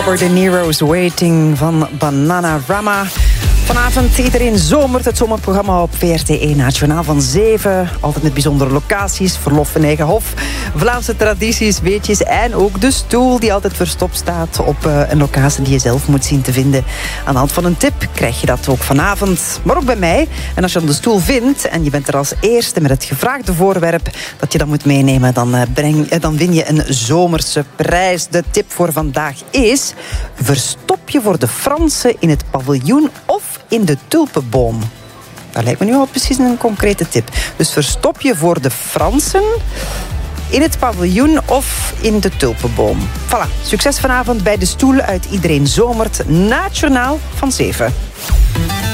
Robert De Niro's Waiting van Bananarama. Vanavond iedereen zomert, het zomerprogramma op VRT1 Nationaal van 7. Altijd met bijzondere locaties, verlof in eigen hof, Vlaamse tradities, weetjes en ook de stoel die altijd verstopt staat op een locatie die je zelf moet zien te vinden. Aan de hand van een tip krijg je dat ook vanavond, maar ook bij mij. En als je dan de stoel vindt en je bent er als eerste met het gevraagde voorwerp dat je dan moet meenemen, dan win je een zomerse prijs. De tip voor vandaag is: verstop je voor de Fransen in het paviljoen of in de tulpenboom. Dat lijkt me nu al precies een concrete tip. Dus verstop je voor de Fransen in het paviljoen of in de tulpenboom. Voilà, succes vanavond bij de stoel uit Iedereen Zomert, na het journaal van 7.